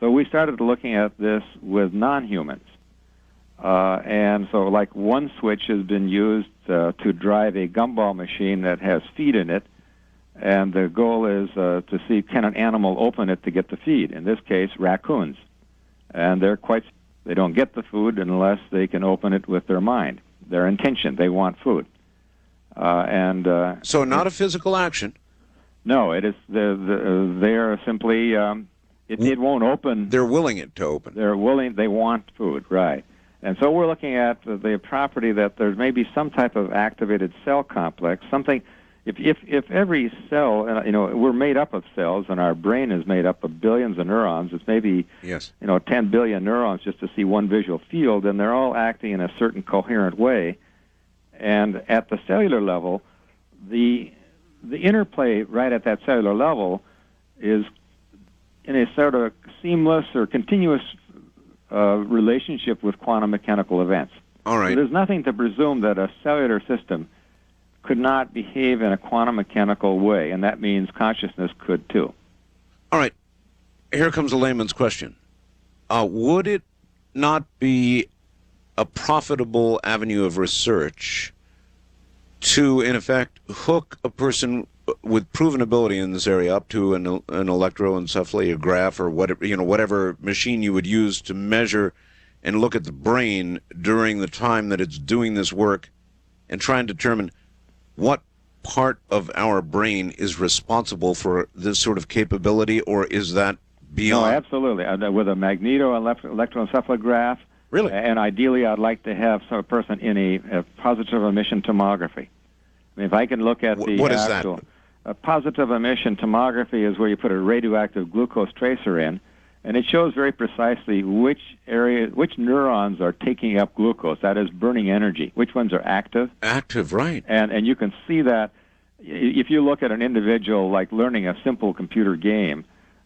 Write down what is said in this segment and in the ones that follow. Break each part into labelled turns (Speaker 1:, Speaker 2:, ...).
Speaker 1: So we started looking at this with non-humans. And so like one switch has been used to drive a gumball machine that has feed in it, and the goal is to see can an animal open it to get the feed, in this case raccoons. And they don't get the food unless they can open it with their mind, their intention. They want food.
Speaker 2: So not a physical action?
Speaker 1: No, it is. They are simply. It won't open.
Speaker 2: They're willing it to open.
Speaker 1: They're willing. They want food, right? And so we're looking at the property that there may be some type of activated cell complex. Something. If every cell, we're made up of cells, and our brain is made up of billions of neurons. It's maybe 10 billion neurons just to see one visual field, and they're all acting in a certain coherent way. And at the cellular level, the interplay right at that cellular level is in a sort of seamless or continuous relationship with quantum mechanical events.
Speaker 2: All right.
Speaker 1: So there's nothing to presume that a cellular system could not behave in a quantum mechanical way, and that means consciousness could too.
Speaker 2: All right. Here comes a layman's question. Would it not be a profitable avenue of research to, in effect, hook a person with proven ability in this area up to an electroencephalograph or whatever machine you would use to measure and look at the brain during the time that it's doing this work and try and determine what part of our brain is responsible for this sort of capability, or is that beyond?
Speaker 1: No, absolutely. With a electroencephalograph.
Speaker 2: Really?
Speaker 1: And ideally, I'd like to have a person in a positive emission tomography. I mean, if I can look at the
Speaker 2: what is
Speaker 1: actual...
Speaker 2: that?
Speaker 1: A positive emission tomography is where you put a radioactive glucose tracer in, and it shows very precisely which neurons are taking up glucose, that is, burning energy, which ones are active.
Speaker 2: Active, right.
Speaker 1: And you can see that if you look at an individual like learning a simple computer game,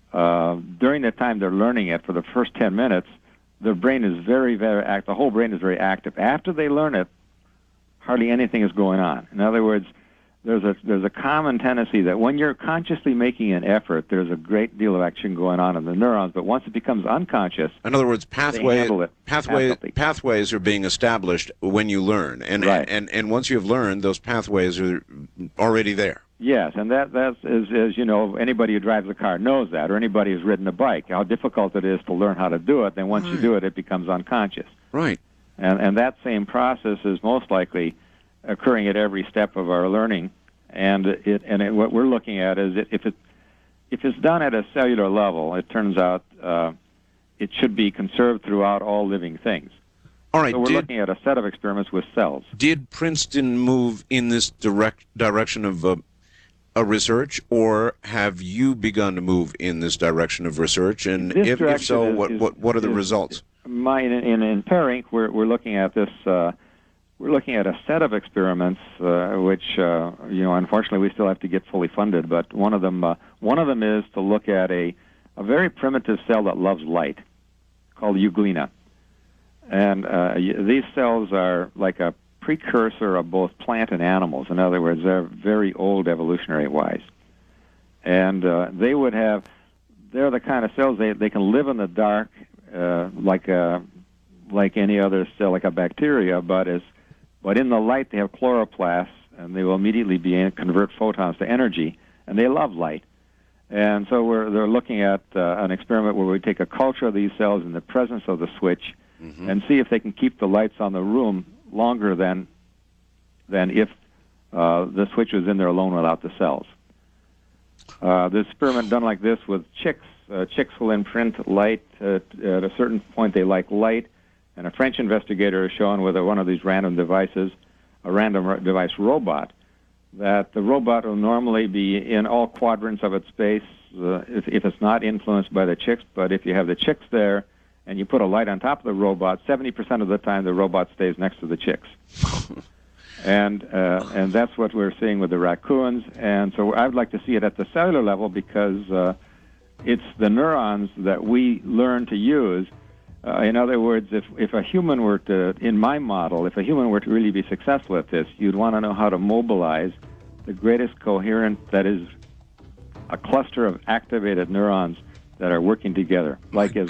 Speaker 1: during the time they're learning it for the first 10 minutes, the brain is very, very active. The whole brain is very active. After they learn it, hardly anything is going on. In other words, there's a common tendency that when you're consciously making an effort, there's a great deal of action going on in the neurons. But once it becomes unconscious,
Speaker 2: in other words, pathways are being established when you learn, and
Speaker 1: right.
Speaker 2: and once you've learned, those pathways are already there.
Speaker 1: Yes, and that is anybody who drives a car knows that, or anybody who's ridden a bike, how difficult it is to learn how to do it. Then once you do it, it becomes unconscious.
Speaker 2: Right.
Speaker 1: And that same process is most likely occurring at every step of our learning. And what we're looking at is if it's done at a cellular level, it turns out it should be conserved throughout all living things.
Speaker 2: All right.
Speaker 1: So we're looking at a set of experiments with cells.
Speaker 2: Did Princeton move in this direction of a research, or have you begun to move in this direction of research? And if so, what are the results?
Speaker 1: In Pair Inc., we're looking at this. We're looking at a set of experiments, which unfortunately we still have to get fully funded. But one of them is to look at a very primitive cell that loves light, called euglena, and these cells are like a precursor of both plant and animals. In other words, they're very old evolutionary-wise. And they're the kind of cells, they can live in the dark like any other cell, like a bacteria, but in the light they have chloroplasts, and they will immediately convert photons to energy, and they love light. And so they're looking at an experiment where we take a culture of these cells in the presence of the switch and see if they can keep the lights on the room longer than if the switch was in there alone without the cells. This experiment done like this with chicks. Chicks will imprint light. At a certain point, they like light. And a French investigator has shown with one of these random devices, a random device robot, that the robot will normally be in all quadrants of its space if it's not influenced by the chicks. But if you have the chicks there and you put a light on top of the robot, 70% of the time the robot stays next to the chicks. And that's what we're seeing with the raccoons. And so I'd like to see it at the cellular level because it's the neurons that we learn to use. In other words, if a human were to, in my model, if a human were to really be successful at this, you'd want to know how to mobilize the greatest coherent, that is, a cluster of activated neurons that are working together, like as